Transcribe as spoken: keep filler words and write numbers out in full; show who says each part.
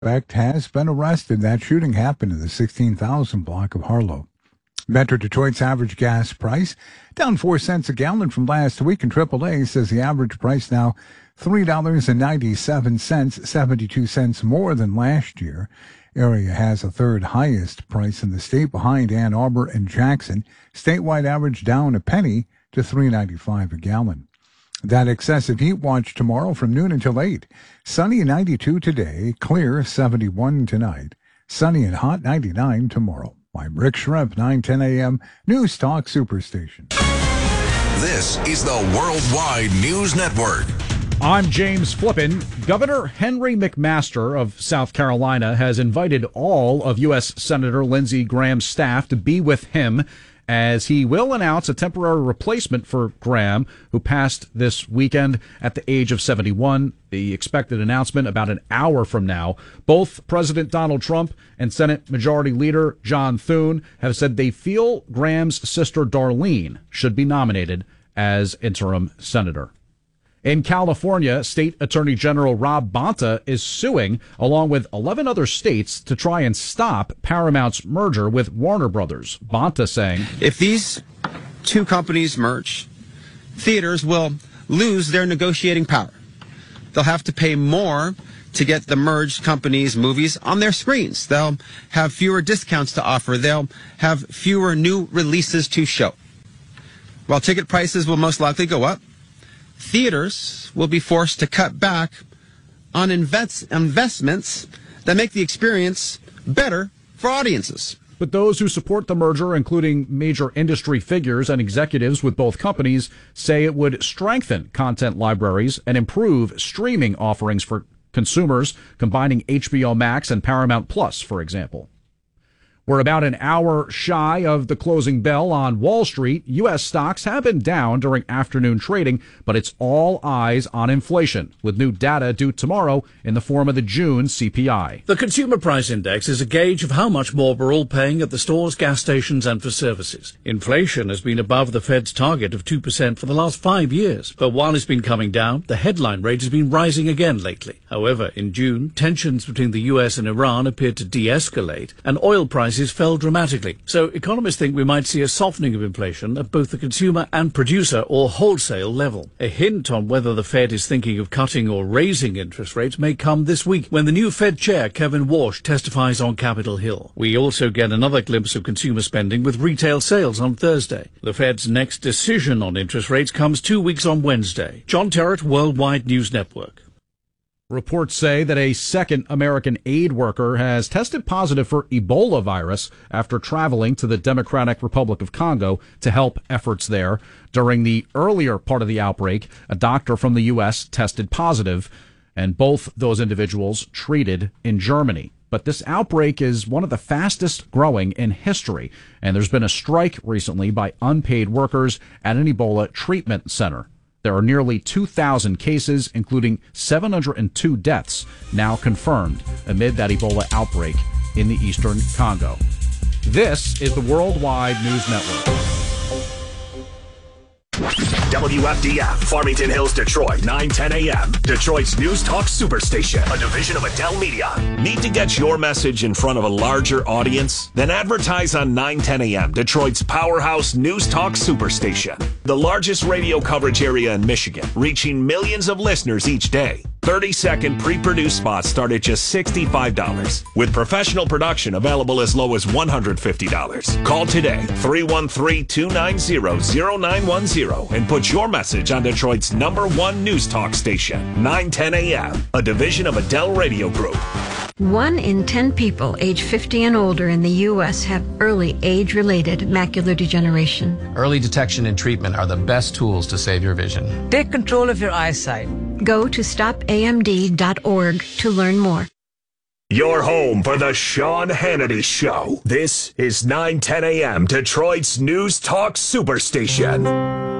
Speaker 1: suspect has been arrested. That shooting happened in the sixteen thousand block of Harlow. Metro Detroit's average gas price down four cents a gallon from last week, and triple A says the average price now three dollars and ninety-seven cents, seventy-two cents more than last year. Area has a third highest price in the state behind Ann Arbor and Jackson. Statewide average down a penny to three ninety-five a gallon. That excessive heat watch tomorrow from noon until eight. Sunny ninety-two today, clear seventy-one tonight. Sunny and hot ninety-nine tomorrow. I'm Rick Shrimp, nine ten a.m. News Talk Superstation.
Speaker 2: This is the Worldwide News Network.
Speaker 3: I'm James Flippin. Governor Henry McMaster of South Carolina has invited all of U S. Senator Lindsey Graham's staff to be with him as he will announce a temporary replacement for Graham, who passed this weekend at the age of seventy-one. The expected announcement about an hour from now. Both President Donald Trump and Senate Majority Leader John Thune have said they feel Graham's sister Darlene should be nominated as interim senator. In California, State Attorney General Rob Bonta is suing, along with eleven other states, to try and stop Paramount's merger with Warner Brothers. Bonta saying,
Speaker 4: if these two companies merge, theaters will lose their negotiating power. They'll have to pay more to get the merged companies' movies on their screens. They'll have fewer discounts to offer. They'll have fewer new releases to show. While ticket prices will most likely go up, theaters will be forced to cut back on invest- investments that make the experience better for audiences.
Speaker 3: But those who support the merger, including major industry figures and executives with both companies, say it would strengthen content libraries and improve streaming offerings for consumers, combining H B O Max and Paramount Plus, for example. We're about an hour shy of the closing bell on Wall Street. U S stocks have been down during afternoon trading, but it's all eyes on inflation, with new data due tomorrow in the form of the June C P I.
Speaker 5: The Consumer Price Index is a gauge of how much more we're all paying at the stores, gas stations, and for services. Inflation has been above the Fed's target of two percent for the last five years, but while it's been coming down, the headline rate has been rising again lately. However, in June, tensions between the U S and Iran appeared to de-escalate, and oil prices fell dramatically. So economists think we might see a softening of inflation at both the consumer and producer or wholesale level. A hint on whether the Fed is thinking of cutting or raising interest rates may come this week when the new Fed chair, Kevin Warsh, testifies on Capitol Hill. We also get another glimpse of consumer spending with retail sales on Thursday. The Fed's next decision on interest rates comes two weeks on Wednesday. John Terrett, Worldwide News Network.
Speaker 3: Reports say that a second American aid worker has tested positive for Ebola virus after traveling to the Democratic Republic of Congo to help efforts there. During the earlier part of the outbreak, a doctor from the U S tested positive, and both those individuals treated in Germany. But this outbreak is one of the fastest growing in history, and there's been a strike recently by unpaid workers at an Ebola treatment center. There are nearly two thousand cases, including seven hundred two deaths, now confirmed amid that Ebola outbreak in the eastern Congo. This is the Worldwide News Network.
Speaker 6: W F D F, Farmington Hills, Detroit, nine ten a.m. Detroit's News Talk Superstation, a division of Adele Media. Need to get your message in front of a larger audience? Then advertise on nine ten a.m. Detroit's powerhouse News Talk Superstation, the largest radio coverage area in Michigan, reaching millions of listeners each day. thirty-second pre-produced spots start at just sixty-five dollars, with professional production available as low as one hundred fifty dollars. Call today, three one three, two nine zero, zero nine one zero, and put your message on Detroit's number one news talk station, nine ten a.m., a division of Adele Radio Group.
Speaker 7: One in ten people age fifty and older in the U S have early age-related macular degeneration.
Speaker 8: Early detection and treatment are the best tools to save your vision.
Speaker 9: Take control of your eyesight.
Speaker 7: Go to stop A M D dot org to learn more.
Speaker 6: Your home for the Sean Hannity Show. This is nine ten a.m. Detroit's News Talk Superstation.